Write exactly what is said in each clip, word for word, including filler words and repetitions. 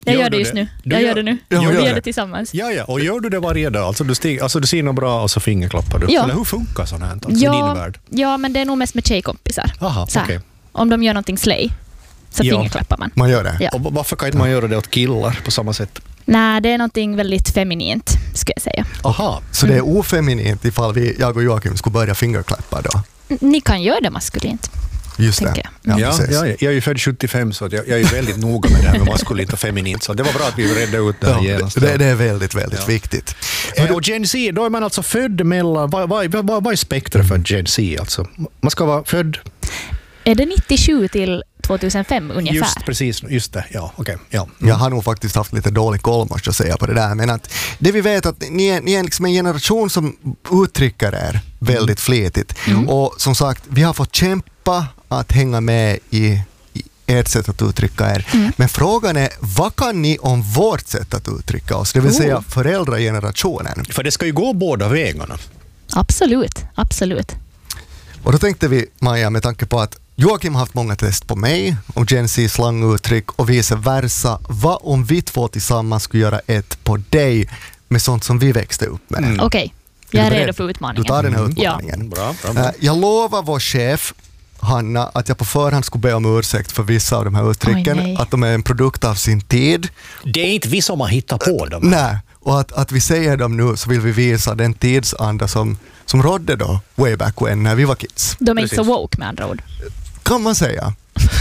Jag gör, gör det just det? nu. Du jag gör, gör det nu. Ja, Vi gör gör det. det tillsammans. Ja, ja, och gör du det varje dag? Alltså du, stig, alltså du ser nog bra och så fingerklappar du. Ja. Eller hur funkar sånt här? Alltså, i din Ja, värld? ja, men det är nog mest med tjejkompisar. Aha, Så här, okej. om de gör någonting slay så Ja. fingerklappar man. Man gör det. Ja. Och varför kan inte man göra det åt killar på samma sätt? Nej, det är någonting väldigt feminint, skulle jag säga. Aha. Så det är ofeminint ifall vi, jag och Joakim skulle börja fingerklappa då. N- Ni kan göra det maskulint. Just det. Tänker jag. Ja, Ja, precis. ja, jag är ju född sjuttiofem så att jag, jag är väldigt noga med det här med maskulint och feminint. Så det var bra att vi redde ut det här Ja, genast. det, det är väldigt, väldigt Ja. viktigt. Eh, Och Gen Z, då är man alltså född mellan... Vad, vad, vad, vad är spektrat för Gen Z? Alltså? Man ska vara född... Är det nittiosju till tjugohundrafem ungefär? Just precis, just det. Ja, okej. Ja. Jag har nog faktiskt haft lite dålig koll, måste jag säga, på det där. Men att det vi vet att ni är, ni är liksom en generation som uttrycker er väldigt flitigt. Mm. Och som sagt, vi har fått kämpa att hänga med i, i ert sätt att uttrycka er. Mm. Men frågan är, vad kan ni om vårt sätt att uttrycka oss? Det vill Oh. säga föräldragenerationen. För det ska ju gå båda vägarna. Absolut, absolut. Och då tänkte vi, Maja, med tanke på att Joakim har haft många test på mig om Gen Z slanguttryck och vice versa. Vad om vi två tillsammans skulle göra ett på dig med sånt som vi växte upp med? Mm. Okej, Är jag du är beredd? redo för Du utmaningen. tar den här Mm. utmaningen. Bra, bra, bra. Eh, Jag lovar vår chef Hanna att jag på förhand skulle be om ursäkt för vissa av de här uttrycken, Oj, nej. att de är en produkt av sin tid. Det är inte vi som har hittat på dem. Nej, och att, att vi säger dem nu så vill vi visa den tidsanda som, som rådde då way back when när vi var kids. De är inte så Precis. woke med andra ord. Kan man säga.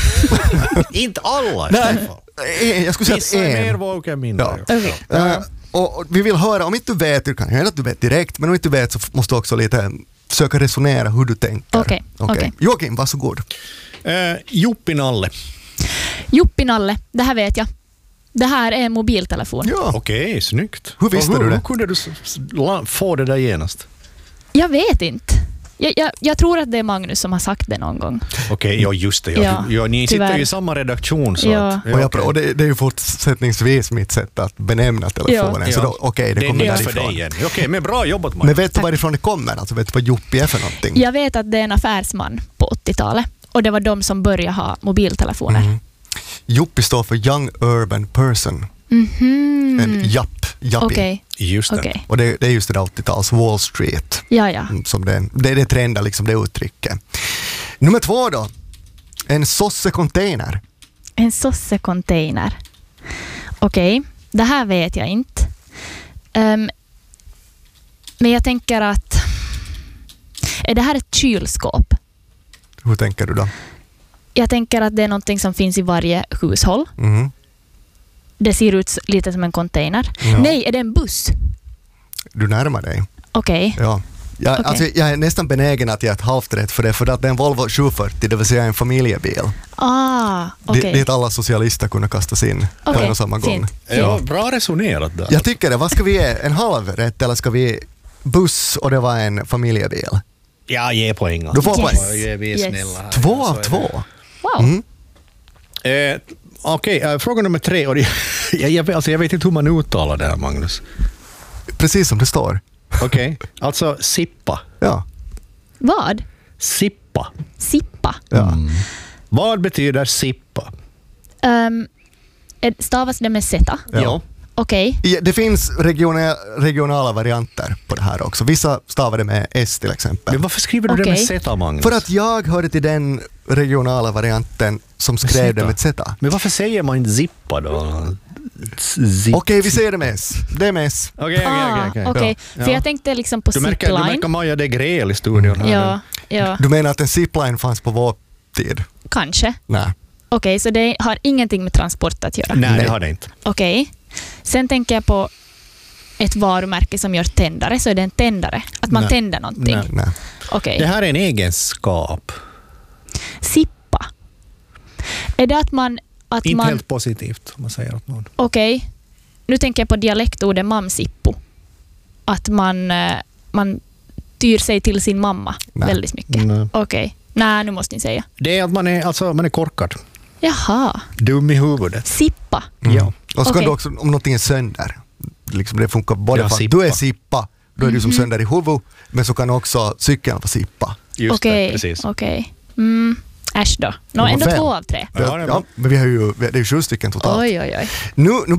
Inte alla, Nej, Stefan. en, jag skulle Vissa säga är att mer en. woke än mindre. Ja. Okej. Eh, och, och vi vill höra, om inte du vet, det kan hända att du vet direkt, men om inte du vet så f- måste du också lite försöka resonera hur du tänker. Okej, okej. Joakim, varsågod. Eh, Juppinalle. Juppinalle, det här vet jag. Det här är en mobiltelefon. Ja. Okej, snyggt. Hur visste Och du hur, det? Hur kunde du s- s- la- få det där genast? Jag vet inte. Jag, jag, jag tror att det är Magnus som har sagt det någon gång. Okej, ja just det. Ja. Ja, Ja, ni sitter tyvärr. ju i samma redaktion. Så Ja. att, Och, jag, okej. och det, det är ju fortsättningsvis mitt sätt att benämna telefonen. Ja. Så då, okej, det det är kommer nytt för därifrån. dig igen. Okej, men bra jobbat, Maja. Men vet du varifrån det kommer? Alltså, vet du vad Juppi är för någonting? Jag vet att det är en affärsman på åttiotalet. Och det var de som började ha mobiltelefoner. Mm. Juppi står för Young Urban Person. Mhm. En japp, japping. Okej, Just det. okej. Och det, det är just det där åttio-tals Wall Street. Ja, ja. mm, Som det, det är det trenda, liksom det uttrycket. Nummer två då. En sosse-container. En sossecontainer. Okej, det här vet jag inte. Ehm, men jag tänker att... Är det här ett kylskåp? Hur tänker du då? Jag tänker att det är någonting som finns i varje hushåll. Mhm. Det ser ut lite som en container. Ja. Nej, är det en buss? Du närmar dig. Okej. Ja. Jag, Okej. alltså, jag är nästan benägen att ge ett halvt rätt för det, för att det är en Volvo sjuhundrafyrtio, det vill säga en familjebil. Ah, Det, okej. dit alla socialister kunde kastas in på Okej, en och samma gång. fint. Ja, bra resonerat där. Jag tycker det. Vad ska vi ge? En halv rätt eller ska vi buss och det var en familjebil? Ja, ge poäng. Du får Yes. poäng. Ja, vi är Yes. snälla här. Två Så av är det. två. Wow. Mm. Eh, Okej, eh, fråga nummer tre. Och det, jag, jag, alltså, jag vet inte hur man uttalar det här, Magnus. Precis som det står. Okej, alltså sippa. Ja. Vad? Sippa. Sippa. Ja. Vad betyder sippa? Um, stavas det med Z? Ja. Okej. Ja, det finns regiona, regionala varianter på det här också. Vissa stavar det med S till exempel. Men varför skriver du det Okej. med Z, Magnus? För att jag hörde till den regionala varianten som skrev det med Z. Men varför säger man inte zippa då? Zip. Okej, vi säger det med S. Det är med S. Okej, okej, Ah, okej. okej. Ja. För jag tänkte liksom på Du märker, du zipline. märker Maja, det är gräl i studion här. Ja, ja, Du menar att en zipline fanns på vår tid? kanske. Nej. Okej, så det har ingenting med transport att göra. Nej, Nej. det har det inte. Okej. Sen tänker jag på ett varumärke som gör tändare, så är det en tändare. Att man Nej. tänder någonting. Nej. Nej. Okej. Det här är en egenskap. Sippa. Är det att man... Att Inte man helt positivt om man säger åt någon. Okej. Nu tänker jag på dialektordet mamsippo. Att man, eh, man tyr sig till sin mamma Nej. väldigt mycket. Nej. Okej. Nej, nu måste ni säga. Det är att man är, alltså, man är korkad. Jaha. Dum i huvudet. Sippa. Mm. Ja. Och så kan Okej. du också, om någonting är sönder, liksom det funkar både Ja, för att sippa. du är sippa, då är du Mhm. som sönder i huvudet, men så kan också cykeln vara sippa. Just Okej. det, precis. Okej. Mm. Äsch då. Nå, Det var ändå fem. två av tre. Det, Ja, det är ja, bra. men vi har ju, det är ju sju stycken totalt. Oj, oj, oj. Nu, nu